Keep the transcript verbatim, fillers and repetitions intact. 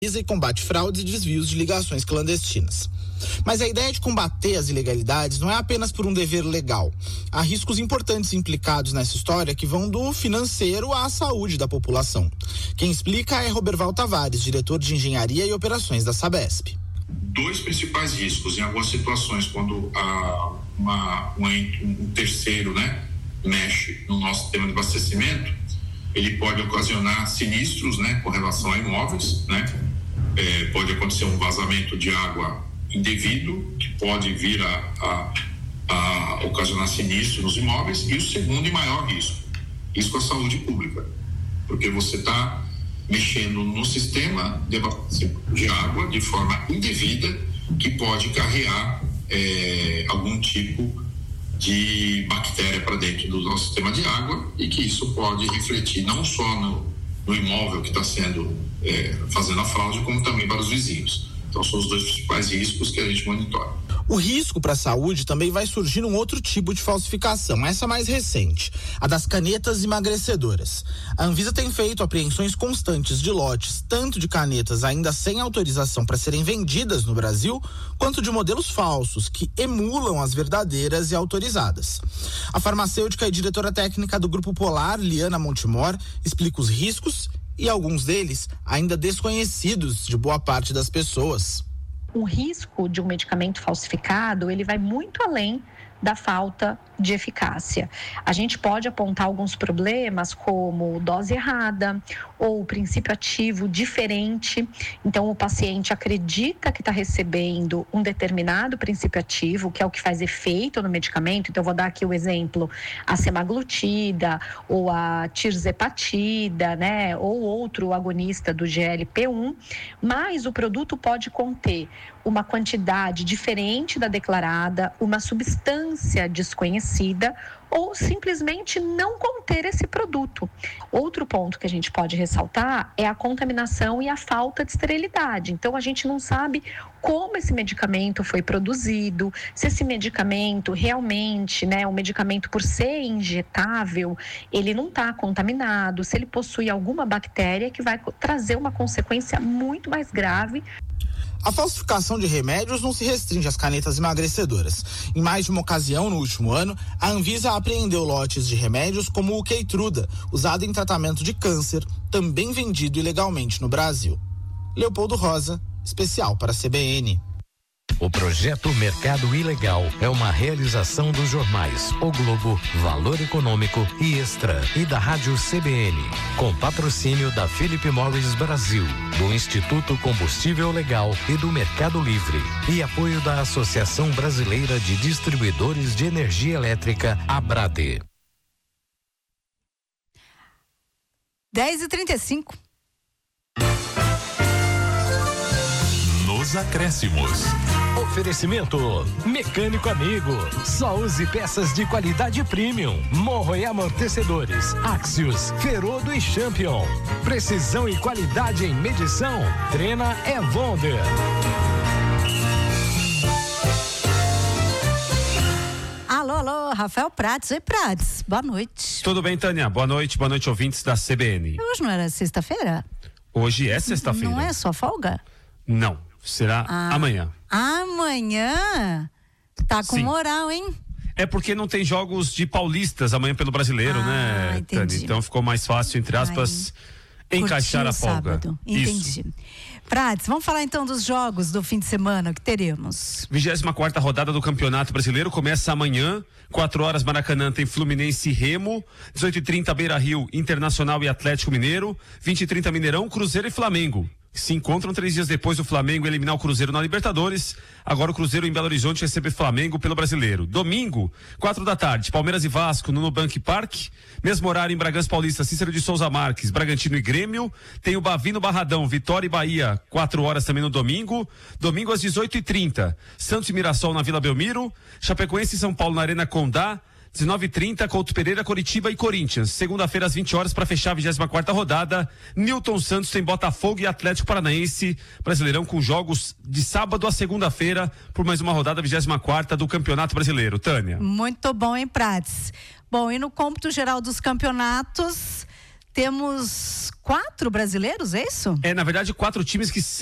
e combate fraudes e desvios de ligações clandestinas. Mas a ideia de combater as ilegalidades não é apenas por um dever legal. Há riscos importantes implicados nessa história que vão do financeiro à saúde da população. Quem explica é Roberval Tavares, diretor de Engenharia e Operações da Sabesp. Dois principais riscos, em algumas situações, quando a, uma, um, um terceiro né, mexe no nosso sistema de abastecimento, ele pode ocasionar sinistros né, com relação a imóveis, né? É, pode acontecer um vazamento de água indevido, que pode vir a, a, a ocasionar sinistro nos imóveis. E o segundo e maior risco, risco à saúde pública, porque você está mexendo no sistema de, de água de forma indevida, que pode carregar é, algum tipo de bactéria para dentro do nosso sistema de água, e que isso pode refletir não só no, no imóvel que está sendo é, fazendo a fraude, como também para os vizinhos. Então são os dois principais riscos que a gente monitora. O risco para a saúde também vai surgir um outro tipo de falsificação, essa mais recente, a das canetas emagrecedoras. A Anvisa tem feito apreensões constantes de lotes, tanto de canetas ainda sem autorização para serem vendidas no Brasil, quanto de modelos falsos, que emulam as verdadeiras e autorizadas. A farmacêutica e diretora técnica do Grupo Polar, Liana Montemor, explica os riscos e alguns deles ainda desconhecidos de boa parte das pessoas. O risco de um medicamento falsificado, ele vai muito além da falta de eficácia. A gente pode apontar alguns problemas como dose errada ou princípio ativo diferente. Então, o paciente acredita que está recebendo um determinado princípio ativo, que é o que faz efeito no medicamento. Então, eu vou dar aqui o exemplo, a semaglutida ou a tirzepatida, né, ou outro agonista do G L P um, mas o produto pode conter uma quantidade diferente da declarada, uma substância desconhecida ou simplesmente não conter esse produto. Outro ponto que a gente pode ressaltar é a contaminação e a falta de esterilidade. Então, a gente não sabe como esse medicamento foi produzido, se esse medicamento realmente, né, o medicamento por ser injetável, ele não está contaminado, se ele possui alguma bactéria que vai trazer uma consequência muito mais grave. A falsificação de remédios não se restringe às canetas emagrecedoras. Em mais de uma ocasião, no último ano, a Anvisa apreendeu lotes de remédios como o Keytruda, usado em tratamento de câncer, também vendido ilegalmente no Brasil. Leopoldo Rosa, especial para a C B N. O projeto Mercado Ilegal é uma realização dos jornais O Globo, Valor Econômico e Extra e da Rádio C B N, com patrocínio da Philip Morris Brasil, do Instituto Combustível Legal e do Mercado Livre, e apoio da Associação Brasileira de Distribuidores de Energia Elétrica, Abrade. dez e trinta e cinco. Nos acréscimos. Oferecimento Mecânico Amigo. Só use peças de qualidade premium. Morro e amortecedores. Axios, Ferodo e Champion. Precisão e qualidade em medição. Trena é Wonder. Alô, alô, Rafael Prates. Oi, Prates. Boa noite. Tudo bem, Tânia? Boa noite, boa noite, ouvintes da C B N. Hoje não era sexta-feira? Hoje é sexta-feira. Não é sua folga? Não, será ah, amanhã. Amanhã? Tá com Sim. moral, hein? É porque não tem jogos de paulistas amanhã pelo Brasileiro, ah, né, entendi. Tânia? Então ficou mais fácil, entre aspas, Ai, encaixar a folga. Sábado. Entendi. Isso. Prates, vamos falar então dos jogos do fim de semana que teremos. vigésima quarta rodada do Campeonato Brasileiro começa amanhã, quatro horas Maracanã tem Fluminense e Remo, dezoito e trinta Beira Rio, Internacional e Atlético Mineiro, vinte e trinta Mineirão, Cruzeiro e Flamengo. Se encontram três dias depois do Flamengo eliminar o Cruzeiro na Libertadores. Agora o Cruzeiro em Belo Horizonte recebe Flamengo pelo Brasileiro. Domingo, quatro da tarde, Palmeiras e Vasco no Nubank Park. Mesmo horário em Bragança Paulista, Cícero de Souza Marques, Bragantino e Grêmio. Tem o Bavi no Barradão, Vitória e Bahia, quatro horas também no domingo. Domingo às dezoito e trinta, Santos e Mirassol na Vila Belmiro. Chapecoense e São Paulo na Arena Condá. dezenove e trinta, Couto Pereira, Coritiba e Corinthians. Segunda-feira às vinte horas para fechar a vigésima quarta rodada. Newton Santos tem Botafogo e Atlético Paranaense. Brasileirão com jogos de sábado a segunda-feira por mais uma rodada vigésima quarta do Campeonato Brasileiro. Tânia. Muito bom, hein, Prates? Bom, e no cômputo geral dos campeonatos, temos quatro brasileiros, é isso? É, na verdade, quatro times que